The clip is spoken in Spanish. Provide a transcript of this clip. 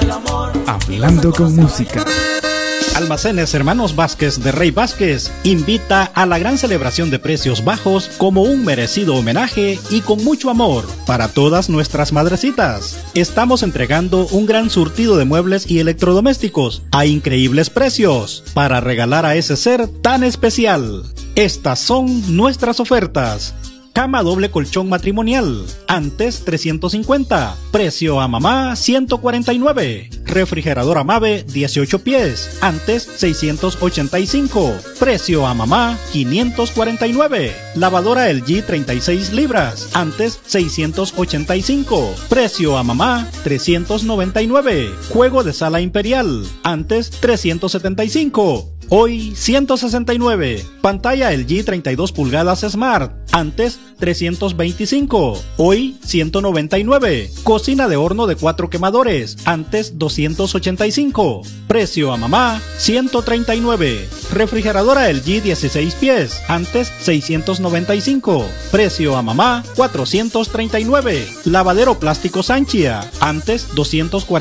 Hablando con música. Almacenes Hermanos Vázquez de Rey Vázquez invita a la gran celebración de precios bajos como un merecido homenaje y con mucho amor para todas nuestras madrecitas. Estamos entregando un gran surtido de muebles y electrodomésticos a increíbles precios para regalar a ese ser tan especial. Estas son nuestras ofertas. Cama doble colchón matrimonial, antes 350, precio a mamá 149. Refrigerador Mave 18 pies, antes 685, precio a mamá 549. Lavadora LG 36 libras, antes 685, precio a mamá 399. Juego de sala imperial, antes 375. Hoy 169. Pantalla LG 32 pulgadas Smart, antes 325, hoy 199. Cocina de horno de 4 quemadores, antes 285, precio a mamá 139. Refrigeradora LG 16 pies, antes 695, precio a mamá 439. Lavadero plástico Sanchia, antes 240.